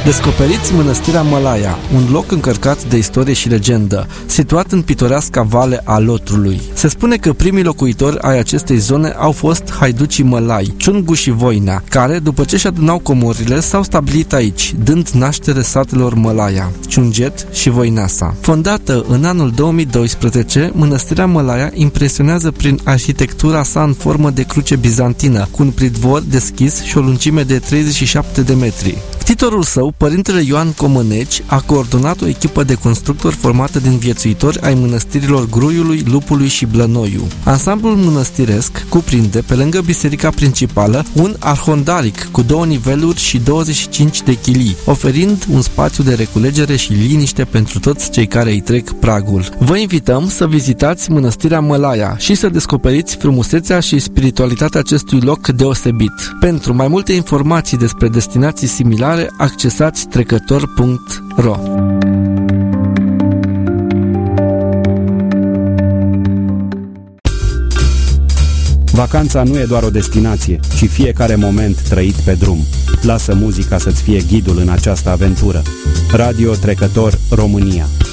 Descoperiți Mănăstirea Mălaia, un loc încărcat de istorie și legendă, situat în pitoreasca vale a Lotrului. Se spune că primii locuitori ai acestei zone au fost haiducii Mălai, Ciungu și Voinea, care, după ce și adunau comorile, s-au stabilit aici, dând naștere satelor Mălaia, Ciunget și Voineasa. Fondată în anul 2012, Mănăstirea Mălaia impresionează prin arhitectura sa în formă de cruce bizantină, cu un pridvor deschis și o lungime de 37 de metri. Titorul său, părintele Ioan Comăneci, a coordonat o echipă de constructori formată din viețuitori ai mănăstirilor Gruiului, Lupului și Blănoiu. Ansamblul mănăstiresc cuprinde, pe lângă biserica principală, un arhondaric cu 2 niveluri și 25 de chilii, oferind un spațiu de reculegere și liniște pentru toți cei care îi trec pragul. Vă invităm să vizitați Mănăstirea Mălaia și să descoperiți frumusețea și spiritualitatea acestui loc deosebit. Pentru mai multe informații despre destinații similare, accesați trecător.ro. Vacanța nu e doar o destinație, ci fiecare moment trăit pe drum. Lasă muzica să-ți fie ghidul în această aventură. Radio Trecător România.